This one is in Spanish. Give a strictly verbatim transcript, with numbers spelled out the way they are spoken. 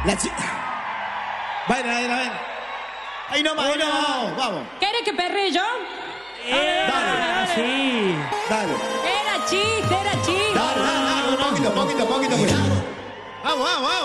La chica. Vayan, vayan, vayan. Ahí nomás, ahí nomás, vamos, vamos. ¿Quieres que perre yo? Dale, dale. Sí. Dale. Era chiste, era chiste. Dale, dale, dale, un poquito, poquito, poquito, pues. Vamos, vamos, vamos.